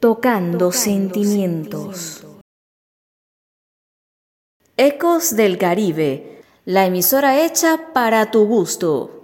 Tocando sentimientos. Ecos del Caribe, la emisora hecha para tu gusto.